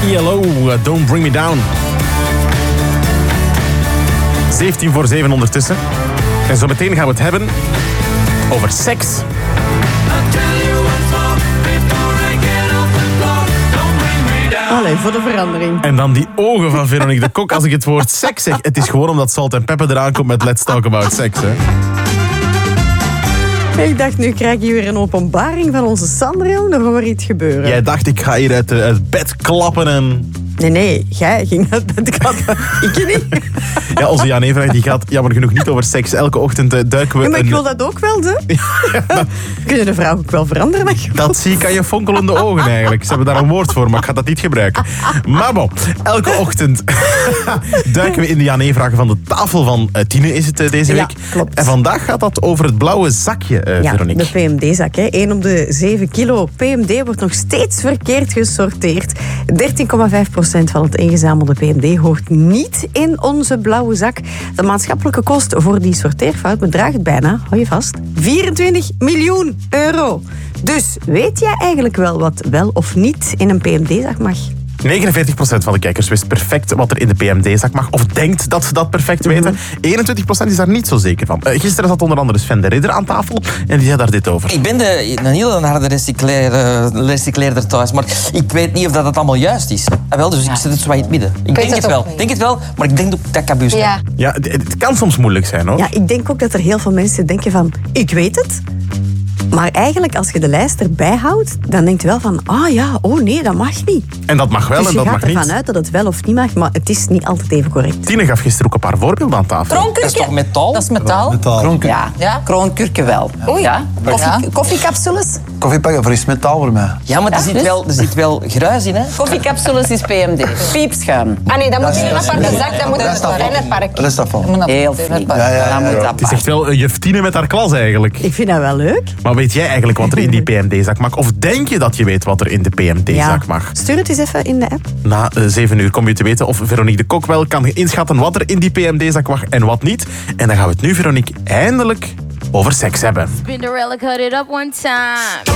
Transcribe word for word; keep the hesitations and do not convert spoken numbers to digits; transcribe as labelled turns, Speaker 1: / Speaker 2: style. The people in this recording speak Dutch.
Speaker 1: E L O, uh, Don't Bring Me Down. zeventien voor zeven ondertussen. En zo meteen gaan we het hebben over seks.
Speaker 2: Allee, voor de verandering.
Speaker 1: En dan die ogen van Veronique de Kok als ik het woord seks zeg. Het is gewoon omdat Salt en Pepper eraan komt met Let's Talk About Sex. Hè.
Speaker 2: Ik dacht, nu krijg je weer een openbaring van onze Sandril. Er gaat iets gebeuren.
Speaker 1: Jij dacht, ik ga hier uit het bed klappen en...
Speaker 2: Nee, nee, jij ging uit bed klappen. Ik niet.
Speaker 1: Ja, onze Jan Everach die gaat jammer genoeg niet over seks. Elke ochtend uh, duiken we...
Speaker 2: Ja, maar ik
Speaker 1: een...
Speaker 2: wil dat ook wel, hè. Ja, dat... Kunnen de vrouw ook wel veranderen? Dat,
Speaker 1: dat zie ik aan je fonkelende ogen eigenlijk. Ze hebben daar een woord voor, maar ik ga dat niet gebruiken. Maar bon, elke ochtend duiken we in de Jan Everach van de tafel van uh, Tine is het uh, deze week.
Speaker 2: Ja, klopt.
Speaker 1: En vandaag gaat dat over het blauwe zakje, uh,
Speaker 2: ja,
Speaker 1: Veronique.
Speaker 2: de P M D-zak. één op de zeven kilo P M D wordt nog steeds verkeerd gesorteerd. dertien komma vijf procent van het ingezamelde P M D hoort niet in onze blauwe zak. De maatschappelijke kost voor die sorteerfout bedraagt bijna, hou je vast, vierentwintig miljoen euro. Dus weet jij eigenlijk wel wat wel of niet in een P M D-zak mag?
Speaker 1: negenenveertig procent van de kijkers wist perfect wat er in de P M D-zak mag. Of denkt dat ze dat perfect weten. Mm-hmm. eenentwintig procent is daar niet zo zeker van. Uh, gisteren zat onder andere Sven de Ridder aan tafel. En die zei daar dit over.
Speaker 3: Ik ben de, een heel harde recycleer, recycleerder thuis. Maar ik weet niet of dat het allemaal juist is. Ah, wel, dus ja. Ik zit het zo in het midden. Ik denk het wel. denk het wel. Maar ik denk ook dat ik abuus heb.
Speaker 2: Ja,
Speaker 1: ja het, het kan soms moeilijk zijn, hoor.
Speaker 2: Ja, ik denk ook dat er heel veel mensen denken van... Ik weet het. Maar eigenlijk, als je de lijst erbij houdt, dan denk je wel van... Ah ja, oh nee, dat mag niet.
Speaker 1: En dat mag wel
Speaker 2: dus
Speaker 1: en dat mag niet.
Speaker 2: je gaat ervan uit dat het wel of niet mag, maar het is niet altijd even correct.
Speaker 1: Tine gaf gisteren ook een paar voorbeelden aan tafel.
Speaker 3: Kroonkurken. Dat is toch metaal?
Speaker 4: Dat is metaal.
Speaker 5: metaal.
Speaker 4: Kroonkurken. Ja. ja, kroonkurken wel. Oei. Ja. Koffie, ja. Koffiecapsules?
Speaker 5: Koffiepakket, voor is metaal voor mij.
Speaker 3: Ja, maar er,
Speaker 4: Ja,
Speaker 3: zit,
Speaker 4: dus?
Speaker 3: wel, er zit wel gruis in, hè?
Speaker 4: Koffiecapsules is P M D. Piepschuim.
Speaker 6: Ah nee, dat moet in een aparte zak, dat moet in het rennenpark.
Speaker 5: Dat is dat van.
Speaker 4: Heel flink.
Speaker 5: Ja, ja, ja, ja.
Speaker 4: Dat
Speaker 1: Het is echt wel een juf Tine met haar klas, eigenlijk.
Speaker 2: Ik vind dat wel leuk.
Speaker 1: Maar weet jij eigenlijk wat er in die P M D-zak mag? Of denk je dat je weet wat er in de P M D-zak
Speaker 2: Ja.
Speaker 1: mag?
Speaker 2: Stuur het eens even in de app.
Speaker 1: Na uh, zeven uur kom je te weten of Veronique de Kok wel kan inschatten wat er in die P M D-zak mag en wat niet. En dan gaan we het nu, Veronique, eindelijk over seks hebben.
Speaker 7: Spinderella cut it up one time.